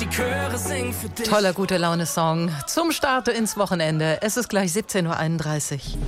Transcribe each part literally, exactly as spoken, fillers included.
die Chöre singen für dich. Toller gute Laune-Song zum Start ins Wochenende. Es ist gleich siebzehn Uhr einunddreißig.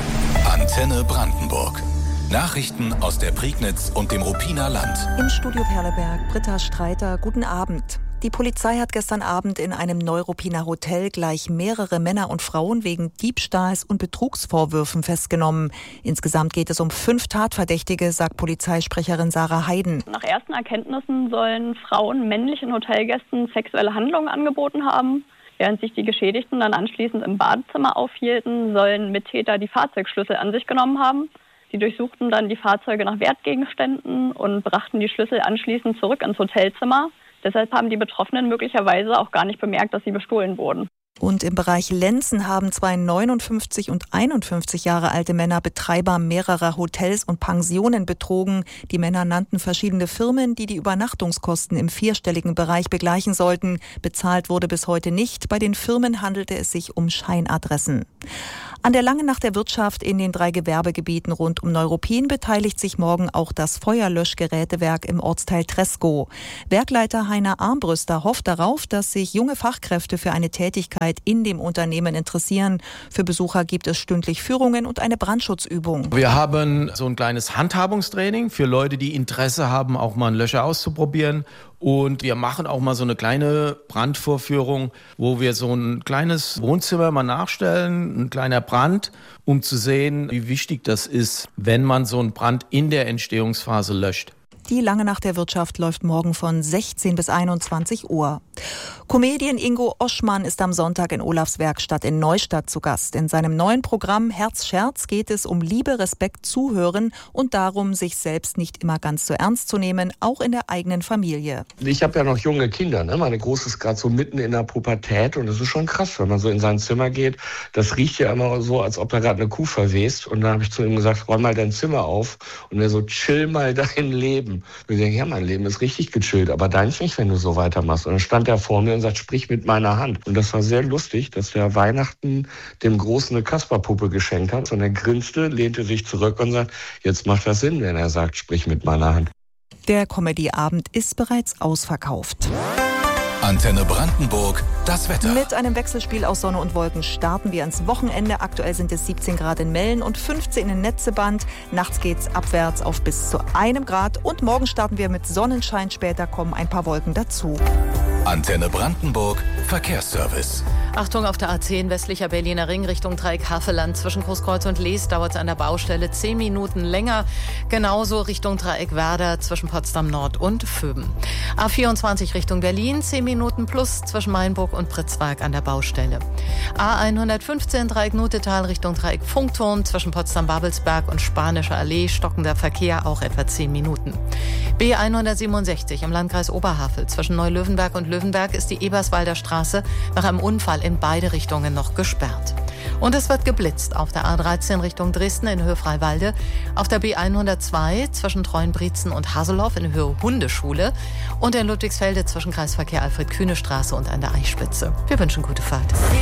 Antenne Brandenburg. Nachrichten aus der Prignitz und dem Ruppiner Land. Im Studio Perleberg, Britta Streiter, guten Abend. Die Polizei hat gestern Abend in einem Neuruppiner Hotel gleich mehrere Männer und Frauen wegen Diebstahls und Betrugsvorwürfen festgenommen. Insgesamt geht es um fünf Tatverdächtige, sagt Polizeisprecherin Sarah Heiden. Nach ersten Erkenntnissen sollen Frauen männlichen Hotelgästen sexuelle Handlungen angeboten haben. Während sich die Geschädigten dann anschließend im Badezimmer aufhielten, sollen Mittäter die Fahrzeugschlüssel an sich genommen haben. Sie durchsuchten dann die Fahrzeuge nach Wertgegenständen und brachten die Schlüssel anschließend zurück ins Hotelzimmer. Deshalb haben die Betroffenen möglicherweise auch gar nicht bemerkt, dass sie bestohlen wurden. Und im Bereich Lenzen haben zwei neunundfünfzig und einundfünfzig Jahre alte Männer Betreiber mehrerer Hotels und Pensionen betrogen. Die Männer nannten verschiedene Firmen, die die Übernachtungskosten im vierstelligen Bereich begleichen sollten. Bezahlt wurde bis heute nicht. Bei den Firmen handelte es sich um Scheinadressen. An der Langen Nacht der Wirtschaft in den drei Gewerbegebieten rund um Neuruppin beteiligt sich morgen auch das Feuerlöschgerätewerk im Ortsteil Treskow. Werkleiter Heiner Armbrüster hofft darauf, dass sich junge Fachkräfte für eine Tätigkeit in dem Unternehmen interessieren. Für Besucher gibt es stündlich Führungen und eine Brandschutzübung. Wir haben so ein kleines Handhabungstraining für Leute, die Interesse haben, auch mal einen Löscher auszuprobieren. Und wir machen auch mal so eine kleine Brandvorführung, wo wir so ein kleines Wohnzimmer mal nachstellen, ein kleiner Brand, um zu sehen, wie wichtig das ist, wenn man so einen Brand in der Entstehungsphase löscht. Die Lange Nacht der Wirtschaft läuft morgen von sechzehn bis einundzwanzig Uhr. Comedian Ingo Oschmann ist am Sonntag in Olafswerkstatt in Neustadt zu Gast. In seinem neuen Programm Herz Scherz geht es um Liebe, Respekt, Zuhören und darum, sich selbst nicht immer ganz so ernst zu nehmen, auch in der eigenen Familie. Ich habe ja noch junge Kinder, ne? Meine Große ist gerade so mitten in der Pubertät und es ist schon krass, wenn man so in sein Zimmer geht. Das riecht ja immer so, als ob da gerade eine Kuh verwest. Und dann habe ich zu ihm gesagt, räum mal dein Zimmer auf. Und er so, chill mal dein Leben. Und ich denke, ja, mein Leben ist richtig gechillt, aber deins nicht, wenn du so weitermachst. Und dann stand er vor mir und sagt, sprich mit meiner Hand. Und das war sehr lustig, dass der Weihnachten dem Großen eine Kasperpuppe geschenkt hat. Und er grinste, lehnte sich zurück und sagt, jetzt macht das Sinn, wenn er sagt, sprich mit meiner Hand. Der Comedy-Abend ist bereits ausverkauft. Antenne Brandenburg, das Wetter. Mit einem Wechselspiel aus Sonne und Wolken starten wir ins Wochenende. Aktuell sind es siebzehn Grad in Mellen und fünfzehn in Netzeband. Nachts geht's abwärts auf bis zu einem Grad. Und morgen starten wir mit Sonnenschein. Später kommen ein paar Wolken dazu. Antenne Brandenburg, Verkehrsservice. Achtung, auf der A zehn westlicher Berliner Ring Richtung Dreieck-Havelland zwischen Großkreuz und Lees dauert es an der Baustelle zehn Minuten länger. Genauso Richtung Dreieck-Werder zwischen Potsdam Nord und Föben. A vierundzwanzig Richtung Berlin zehn Minuten plus zwischen Mainburg und Pritzwalk an der Baustelle. A hundertfünfzehn Dreieck-Nutetal Richtung Dreieck-Funkturm zwischen Potsdam-Babelsberg und Spanischer Allee stockender Verkehr auch etwa zehn Minuten. B hundertsiebenundsechzig im Landkreis Oberhavel zwischen Neulöwenberg und Löwenberg ist die Eberswalder Straße nach einem Unfall in beide Richtungen noch gesperrt. Und es wird geblitzt auf der A dreizehn Richtung Dresden in Höhe Freiwalde, auf der B hundertzwei zwischen Treuenbrietzen und Haseloff in Höhe Hundeschule und in Ludwigsfelde zwischen Kreisverkehr Alfred-Kühne-Straße und an der Eichspitze. Wir wünschen gute Fahrt.